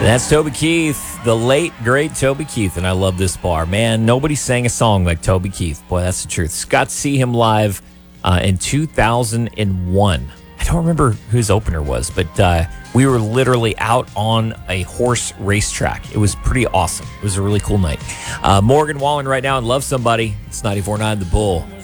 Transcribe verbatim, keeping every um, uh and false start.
That's Toby Keith, the late, great Toby Keith, and I love this bar. Man, nobody sang a song like Toby Keith. Boy, that's the truth. Got to see him live uh, in two thousand one. I don't remember who his opener was, but uh, we were literally out on a horse racetrack. It was pretty awesome. It was a really cool night. Uh, Morgan Wallen right now and Love Somebody. It's ninety-four point nine The Bull.